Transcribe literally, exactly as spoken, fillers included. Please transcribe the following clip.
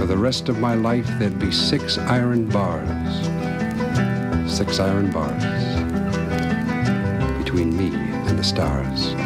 for the rest of my life, there'd be six iron bars. Six iron bars between me and the stars.